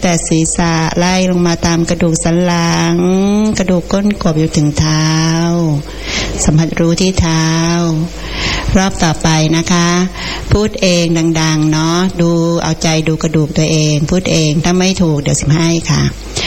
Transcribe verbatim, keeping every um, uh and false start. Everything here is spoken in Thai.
แต่ศีรษะไล่ลงมาตามกระดูกสันหลังกระดูกก้นกบอยู่ถึงเท้าสัมผัสรู้ที่เท้ารอบต่อไปนะคะพูดเองดังๆเนาะดูเอาใจดูกระดูกตัวเองพูดเองถ้าไม่ถูกเดี๋ยวสิให้ค่ะ